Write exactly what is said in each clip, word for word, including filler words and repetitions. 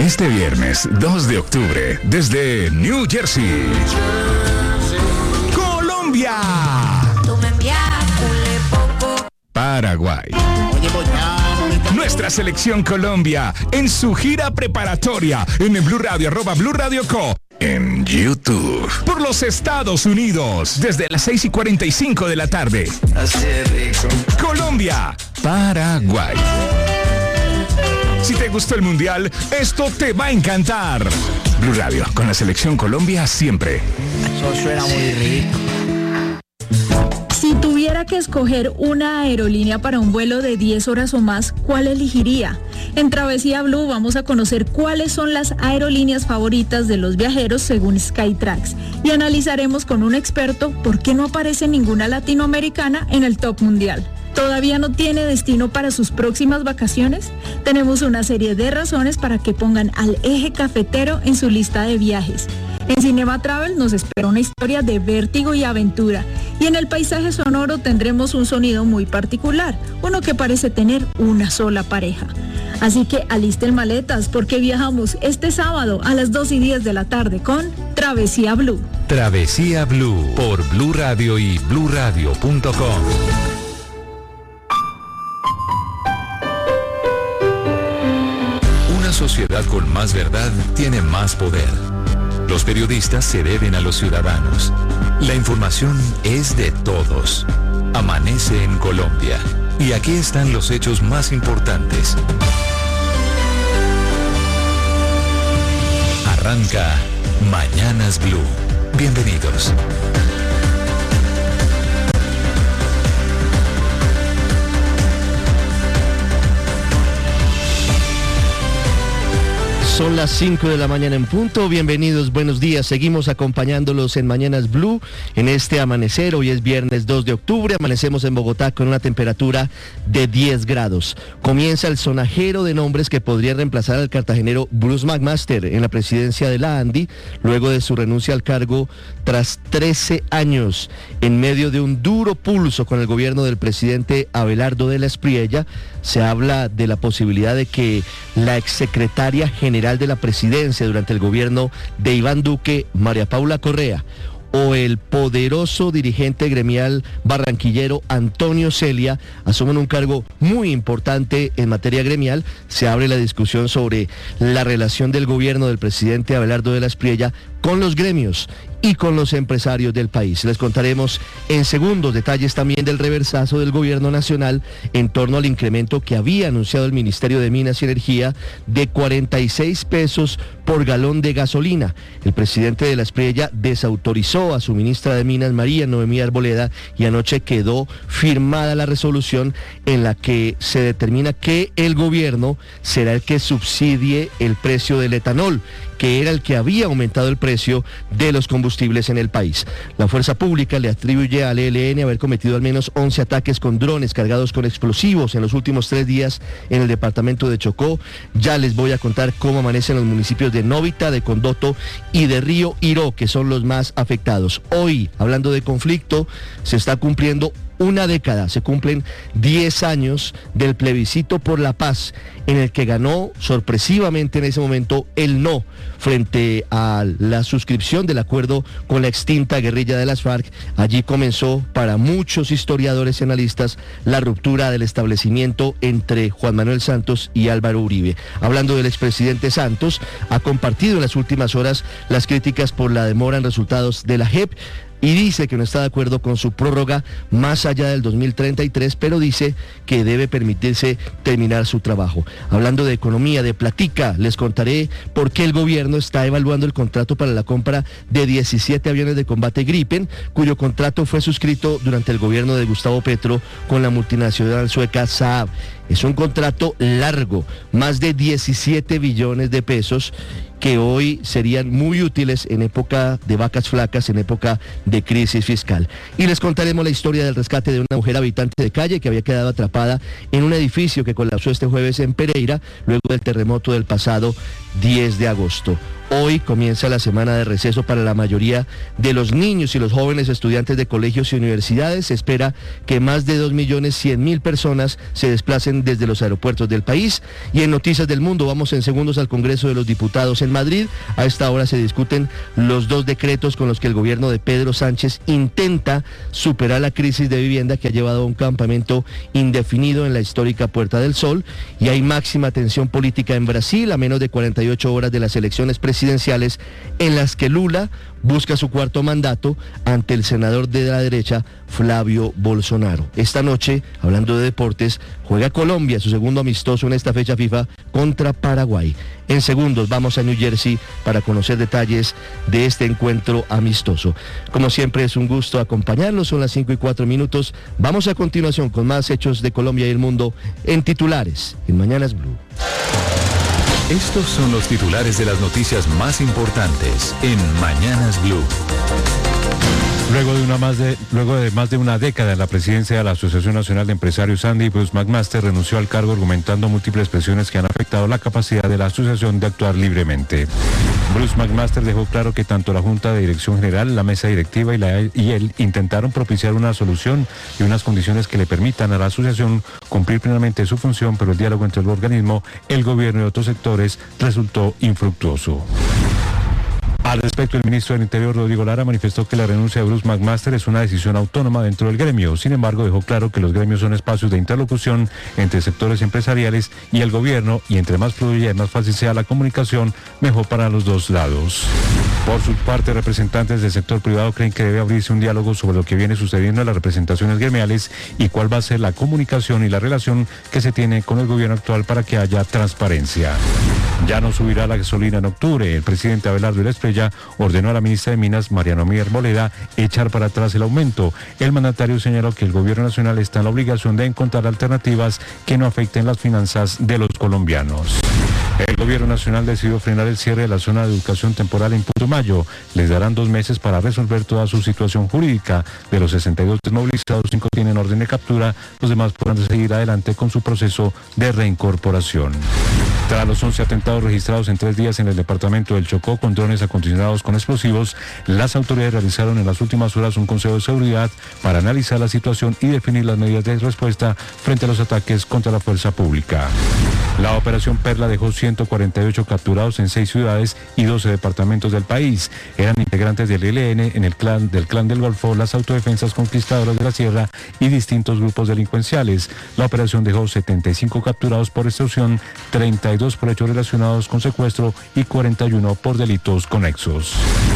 Este viernes dos de octubre, desde New Jersey, Colombia, Paraguay. Nuestra selección Colombia en su gira preparatoria en el Blue Radio, arroba Blue Radio Co. En YouTube. Por los Estados Unidos, desde las seis y cuarenta y cinco de la tarde. Colombia, Paraguay. Si te gustó el Mundial, esto te va a encantar. Blue Radio, con la selección Colombia siempre. Eso suena muy rico. Si tuviera que escoger una aerolínea para un vuelo de diez horas o más, ¿cuál elegiría? En Travesía Blue vamos a conocer cuáles son las aerolíneas favoritas de los viajeros según Skytrax y analizaremos con un experto por qué no aparece ninguna latinoamericana en el top mundial. ¿Todavía no tiene destino para sus próximas vacaciones? Tenemos una serie de razones para que pongan al Eje Cafetero en su lista de viajes. En Cinema Travel nos espera una historia de vértigo y aventura. Y en el paisaje sonoro tendremos un sonido muy particular, uno que parece tener una sola pareja. Así que alisten maletas porque viajamos este sábado a las dos y diez de la tarde con Travesía Blue. Travesía Blue por Blue Radio y blue radio punto com. Una sociedad con más verdad tiene más poder. Los periodistas se deben a los ciudadanos. La información es de todos. Amanece en Colombia. Y aquí están los hechos más importantes. Arranca Mañanas Blue. Bienvenidos. Son las cinco de la mañana en punto. Bienvenidos, buenos días. Seguimos acompañándolos en Mañanas Blue en este amanecer. Hoy es viernes dos de octubre. Amanecemos en Bogotá con una temperatura de diez grados. Comienza el sonajero de nombres que podría reemplazar al cartagenero Bruce McMaster en la presidencia de la ANDI, luego de su renuncia al cargo tras trece años. En medio de un duro pulso con el gobierno del presidente Abelardo de la Espriella, se habla de la posibilidad de que la exsecretaria general de la presidencia durante el gobierno de Iván Duque, María Paula Correa, o el poderoso dirigente gremial barranquillero Antonio Celia asumen un cargo muy importante en materia gremial. Se abre la discusión sobre la relación del gobierno del presidente Abelardo de la Espriella con los gremios y con los empresarios del país. Les contaremos en segundos detalles también del reversazo del gobierno nacional en torno al incremento que había anunciado el Ministerio de Minas y Energía de cuarenta y seis pesos por galón de gasolina. El presidente de la Espriella desautorizó a su ministra de Minas, María Noemí Arboleda, y anoche quedó firmada la resolución en la que se determina que el gobierno será el que subsidie el precio del etanol, que era el que había aumentado el precio de los combustibles en el país. La fuerza pública le atribuye al E L N haber cometido al menos once ataques con drones cargados con explosivos en los últimos tres días en el departamento de Chocó. Ya les voy a contar cómo amanecen los municipios de Novita, de Condoto y de Río Iró, que son los más afectados. Hoy, hablando de conflicto, se está cumpliendo una década, se cumplen diez años del plebiscito por la paz, en el que ganó sorpresivamente en ese momento el no frente a la suscripción del acuerdo con la extinta guerrilla de las FARC. Allí comenzó, para muchos historiadores y analistas, la ruptura del establecimiento entre Juan Manuel Santos y Álvaro Uribe. Hablando del expresidente Santos, ha compartido en las últimas horas las críticas por la demora en resultados de la J E P, y dice que no está de acuerdo con su prórroga más allá del dos mil treinta y tres, pero dice que debe permitirse terminar su trabajo. Hablando de economía, de platica, les contaré por qué el gobierno está evaluando el contrato para la compra de diecisiete aviones de combate Gripen, cuyo contrato fue suscrito durante el gobierno de Gustavo Petro con la multinacional sueca Saab. Es un contrato largo, más de diecisiete billones de pesos, que hoy serían muy útiles en época de vacas flacas, en época de crisis fiscal. Y les contaremos la historia del rescate de una mujer habitante de calle que había quedado atrapada en un edificio que colapsó este jueves en Pereira, luego del terremoto del pasado diez de agosto. Hoy comienza la semana de receso para la mayoría de los niños y los jóvenes estudiantes de colegios y universidades. Se espera que más de dos millones cien mil personas se desplacen desde los aeropuertos del país. Y en Noticias del Mundo vamos en segundos al Congreso de los Diputados en Madrid. A esta hora se discuten los dos decretos con los que el gobierno de Pedro Sánchez intenta superar la crisis de vivienda que ha llevado a un campamento indefinido en la histórica Puerta del Sol. Y hay máxima tensión política en Brasil a menos de cuarenta y ocho horas de las elecciones presidenciales, en las que Lula busca su cuarto mandato ante el senador de la derecha, Flavio Bolsonaro. Esta noche, hablando de deportes, juega Colombia su segundo amistoso en esta fecha FIFA contra Paraguay. En segundos vamos a New Jersey para conocer detalles de este encuentro amistoso. Como siempre es un gusto acompañarlos, son las cinco y cuatro minutos. Vamos a continuación con más hechos de Colombia y el mundo en titulares en Mañanas Blue. Estos son los titulares de las noticias más importantes en Mañanas Blue. Luego de, una más de, luego de más de una década en la presidencia de la Asociación Nacional de Empresarios Andy, Bruce McMaster renunció al cargo argumentando múltiples presiones que han afectado la capacidad de la asociación de actuar libremente. Bruce McMaster dejó claro que tanto la Junta de Dirección General, la Mesa Directiva y, la, y él intentaron propiciar una solución y unas condiciones que le permitan a la asociación cumplir plenamente su función, pero el diálogo entre el organismo, el gobierno y otros sectores resultó infructuoso. Al respecto, el ministro del Interior, Rodrigo Lara, manifestó que la renuncia de Bruce McMaster es una decisión autónoma dentro del gremio. Sin embargo, dejó claro que los gremios son espacios de interlocución entre sectores empresariales y el gobierno, y entre más fluida y más fácil sea la comunicación, mejor para los dos lados. Por su parte, representantes del sector privado creen que debe abrirse un diálogo sobre lo que viene sucediendo en las representaciones gremiales y cuál va a ser la comunicación y la relación que se tiene con el gobierno actual para que haya transparencia. Ya no subirá la gasolina en octubre. El presidente Abelardo Esprella ordenó a la ministra de Minas, Mariano Mier Boleda, echar para atrás el aumento. El mandatario señaló que el gobierno nacional está en la obligación de encontrar alternativas que no afecten las finanzas de los colombianos. El gobierno nacional decidió frenar el cierre de la zona de educación temporal en Putumayo. Les darán dos meses para resolver toda su situación jurídica. De los sesenta y dos desmovilizados, cinco tienen orden de captura. Los demás podrán seguir adelante con su proceso de reincorporación. Tras los once atentados registrados en tres días en el departamento del Chocó con drones acondicionados con explosivos, las autoridades realizaron en las últimas horas un consejo de seguridad para analizar la situación y definir las medidas de respuesta frente a los ataques contra la fuerza pública. La operación Perla dejó ciento cuarenta y ocho capturados en seis ciudades y doce departamentos del país. Eran integrantes del E L N, en el clan del Clan del Golfo, las autodefensas conquistadoras de la Sierra y distintos grupos delincuenciales. La operación dejó setenta y cinco capturados por extorsión, treinta y dos por hechos relacionados con secuestro y cuarenta y uno por delitos conexos.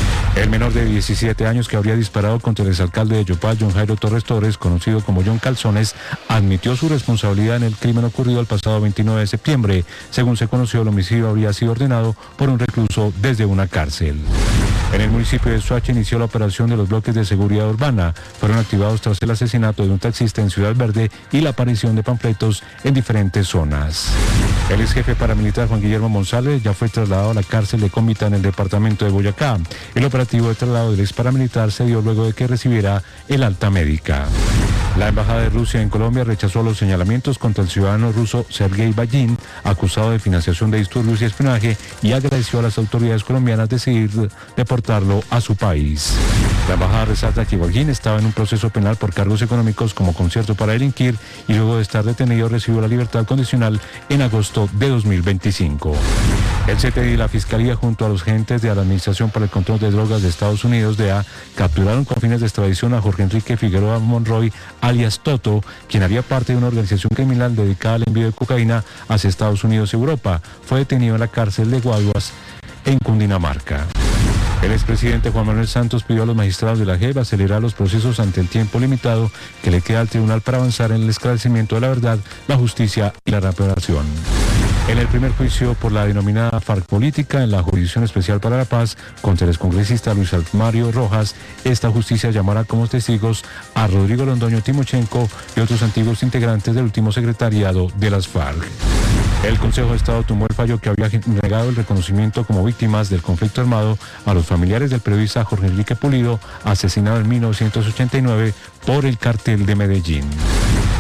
El menor de diecisiete años que habría disparado contra el exalcalde de Yopal, John Jairo Torres Torres, conocido como John Calzones, admitió su responsabilidad en el crimen ocurrido el pasado veintinueve de septiembre. Según se conoció, el homicidio habría sido ordenado por un recluso desde una cárcel. En el municipio de Soacha inició la operación de los bloques de seguridad urbana. Fueron activados tras el asesinato de un taxista en Ciudad Verde y la aparición de panfletos en diferentes zonas. El ex jefe paramilitar Juan Guillermo González ya fue trasladado a la cárcel de Cómita en el departamento de Boyacá. El operativo de traslado del ex paramilitar se dio luego de que recibiera el alta médica. La Embajada de Rusia en Colombia rechazó los señalamientos contra el ciudadano ruso Sergei Bayin, acusado de financiación de disturbios y espionaje, y agradeció a las autoridades colombianas decidir deportarlo a su país. La embajada resalta que Bayin estaba en un proceso penal por cargos económicos como concierto para delinquir y luego de estar detenido recibió la libertad condicional en agosto de dos mil veinticinco. El C T I y la Fiscalía, junto a los agentes de la Administración para el Control de Drogas de Estados Unidos, D E A, capturaron con fines de extradición a Jorge Enrique Figueroa Monroy, alias Toto, quien haría parte de una organización criminal dedicada al envío de cocaína hacia Estados Unidos y Europa. Fue detenido en la cárcel de Guaduas, en Cundinamarca. El expresidente Juan Manuel Santos pidió a los magistrados de la J E P acelerar los procesos ante el tiempo limitado que le queda al tribunal para avanzar en el esclarecimiento de la verdad, la justicia y la reparación. En el primer juicio por la denominada FARC política en la Jurisdicción Especial para la Paz contra el excongresista Luis Mario Rojas, esta justicia llamará como testigos a Rodrigo Londoño Timochenko y otros antiguos integrantes del último secretariado de las FARC. El Consejo de Estado tomó el fallo que había negado el reconocimiento como víctimas del conflicto armado a los familiares del periodista Jorge Enrique Pulido, asesinado en mil novecientos ochenta y nueve por el Cartel de Medellín.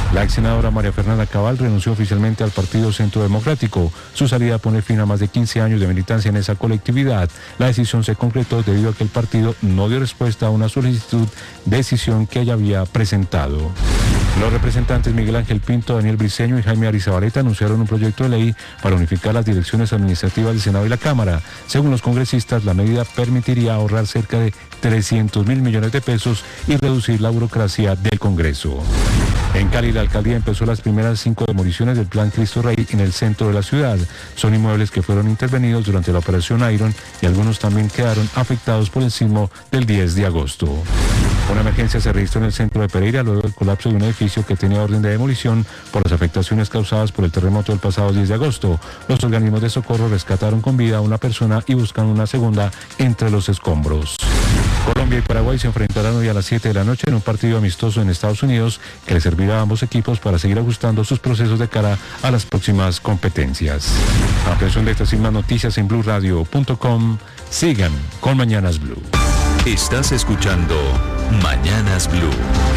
La ex senadora María Fernanda Cabal renunció oficialmente al Partido Centro Democrático. Su salida pone fin a más de quince años de militancia en esa colectividad. La decisión se concretó debido a que el partido no dio respuesta a una solicitud de decisión que ella había presentado. Los representantes Miguel Ángel Pinto, Daniel Briceño y Jaime Arizabaleta anunciaron un proyecto de ley para unificar las direcciones administrativas del Senado y la Cámara. Según los congresistas, la medida permitiría ahorrar cerca de trescientos mil millones de pesos y reducir la burocracia del Congreso. En Cali, la alcaldía empezó las primeras cinco demoliciones del Plan Cristo Rey en el centro de la ciudad. Son inmuebles que fueron intervenidos durante la operación Iron y algunos también quedaron afectados por el sismo del diez de agosto. Una emergencia se registró en el centro de Pereira luego del colapso de un edificio que tenía orden de demolición por las afectaciones causadas por el terremoto del pasado diez de agosto. Los organismos de socorro rescataron con vida a una persona y buscan una segunda entre los escombros. Colombia y Paraguay se enfrentarán hoy a las siete de la noche en un partido amistoso en Estados Unidos que les servirá a ambos equipos para seguir ajustando sus procesos de cara a las próximas competencias. Atención de estas y más noticias en blue radio punto com. Sigan con Mañanas Blue. Estás escuchando Mañanas Blue.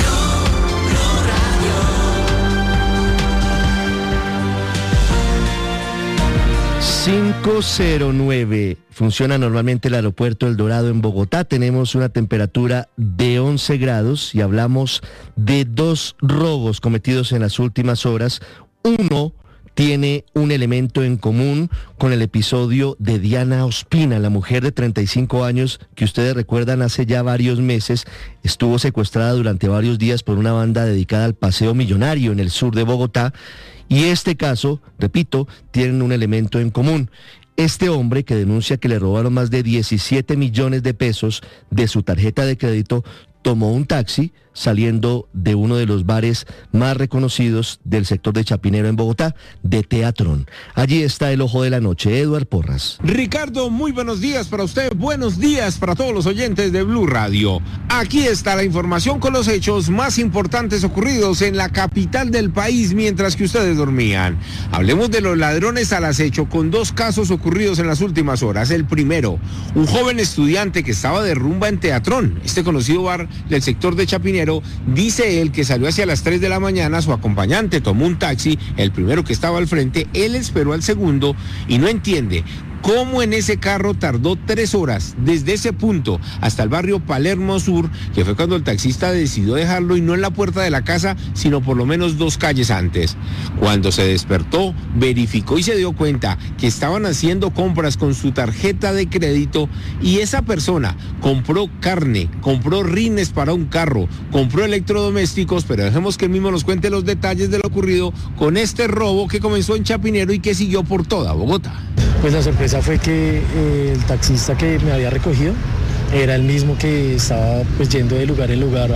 cinco cero nueve. Funciona normalmente el aeropuerto El Dorado en Bogotá. Tenemos una temperatura de once grados y hablamos de dos robos cometidos en las últimas horas. Uno tiene un elemento en común con el episodio de Diana Ospina, la mujer de treinta y cinco años que ustedes recuerdan hace ya varios meses estuvo secuestrada durante varios días por una banda dedicada al paseo millonario en el sur de Bogotá. Y este caso, repito, tienen un elemento en común. Este hombre que denuncia que le robaron más de diecisiete millones de pesos de su tarjeta de crédito tomó un taxi saliendo de uno de los bares más reconocidos del sector de Chapinero en Bogotá, de Teatrón. Allí está el ojo de la noche, Eduard Porras. Ricardo, muy buenos días para usted, buenos días para todos los oyentes de Blue Radio. Aquí está la información con los hechos más importantes ocurridos en la capital del país mientras que ustedes dormían. Hablemos de los ladrones al acecho con dos casos ocurridos en las últimas horas. El primero, un joven estudiante que estaba de rumba en Teatrón, este conocido bar del sector de Chapinero. Dice él que salió hacia las tres de la mañana, su acompañante tomó un taxi, el primero que estaba al frente, él esperó al segundo y no entiende cómo en ese carro tardó tres horas desde ese punto hasta el barrio Palermo Sur, que fue cuando el taxista decidió dejarlo y no en la puerta de la casa, sino por lo menos dos calles antes. Cuando se despertó, verificó y se dio cuenta que estaban haciendo compras con su tarjeta de crédito y esa persona compró carne, compró rines para un carro, compró electrodomésticos, pero dejemos que él mismo nos cuente los detalles de lo ocurrido con este robo que comenzó en Chapinero y que siguió por toda Bogotá. Pues la sorpresa fue que eh, el taxista que me había recogido era el mismo que estaba pues yendo de lugar en lugar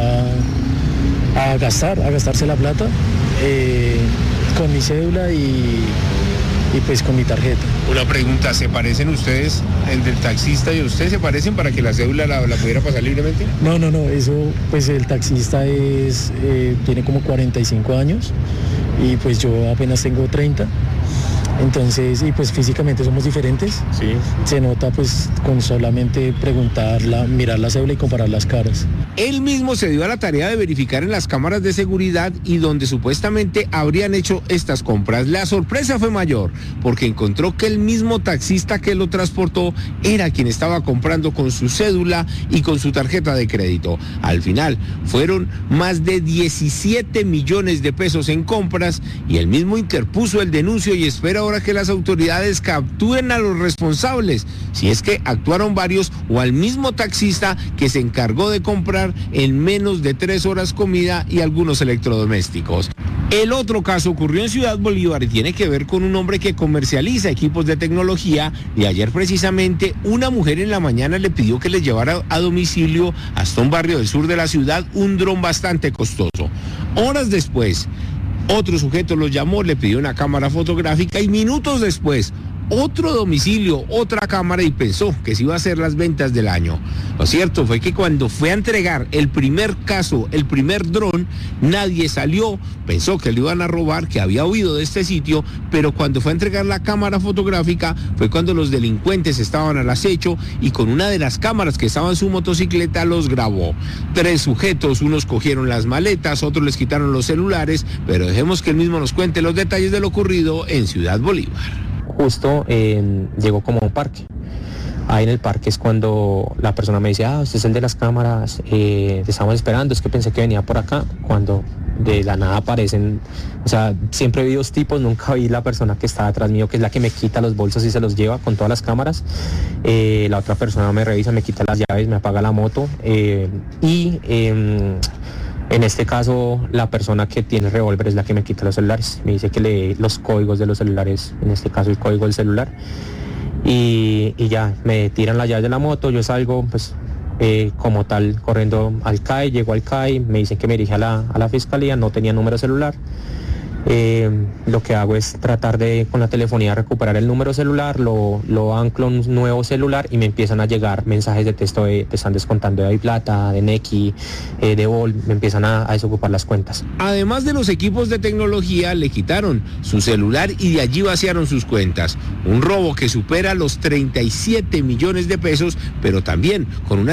a, a gastar, a gastarse la plata eh, con mi cédula y, y pues con mi tarjeta. Una pregunta, ¿se parecen ustedes, el del taxista y usted, se parecen para que la cédula la, la pudiera pasar libremente? No, no, no, eso pues el taxista es eh, tiene como cuarenta y cinco años y pues yo apenas tengo treinta. Entonces, y pues físicamente somos diferentes. Sí. Se nota pues con solamente preguntarla, mirar la cédula y comparar las caras. Él mismo se dio a la tarea de verificar en las cámaras de seguridad y donde supuestamente habrían hecho estas compras. La sorpresa fue mayor porque encontró que el mismo taxista que lo transportó era quien estaba comprando con su cédula y con su tarjeta de crédito. Al final fueron más de diecisiete millones de pesos en compras y él mismo interpuso el denuncio y espera ahora que las autoridades capturen a los responsables, si es que actuaron varios o al mismo taxista que se encargó de comprar en menos de tres horas comida y algunos electrodomésticos. El otro caso ocurrió en Ciudad Bolívar y tiene que ver con un hombre que comercializa equipos de tecnología y ayer precisamente una mujer en la mañana le pidió que le llevara a domicilio hasta un barrio del sur de la ciudad un dron bastante costoso. Horas después, otro sujeto lo llamó, le pidió una cámara fotográfica y minutos después, otro domicilio, otra cámara y pensó que se iba a hacer las ventas del año. Lo cierto fue que cuando fue a entregar el primer caso, el primer dron, nadie salió, pensó que le iban a robar, que había huido de este sitio, pero cuando fue a entregar la cámara fotográfica fue cuando los delincuentes estaban al acecho y con una de las cámaras que estaba en su motocicleta los grabó. Tres sujetos, unos cogieron las maletas, otros les quitaron los celulares, pero dejemos que él mismo nos cuente los detalles de lo ocurrido en Ciudad Bolívar. Justo eh, llegó como a un parque. Ahí en el parque es cuando la persona me dice, ah, usted es el de las cámaras, eh, te estamos esperando, es que pensé que venía por acá, cuando de la nada aparecen, o sea, siempre vi dos tipos, nunca vi la persona que está atrás mío, que es la que me quita los bolsos y se los lleva con todas las cámaras. Eh, la otra persona me revisa, me quita las llaves, me apaga la moto eh, y... Eh, En este caso, la persona que tiene revólver es la que me quita los celulares. Me dice que lee los códigos de los celulares, en este caso el código del celular. Y, y ya, me tiran las llaves de la moto, yo salgo, pues, eh, como tal, corriendo al C A I, llego al C A I, me dicen que me dirige a la, a la fiscalía, no tenía número celular. Eh, lo que hago es tratar de, con la telefonía, recuperar el número celular, lo, lo anclo en un nuevo celular y me empiezan a llegar mensajes de texto de te están descontando de Plata, de Nequi, eh, de Vol, me empiezan a, a desocupar las cuentas. Además de los equipos de tecnología, le quitaron su celular y de allí vaciaron sus cuentas. Un robo que supera los treinta y siete millones de pesos, pero también con una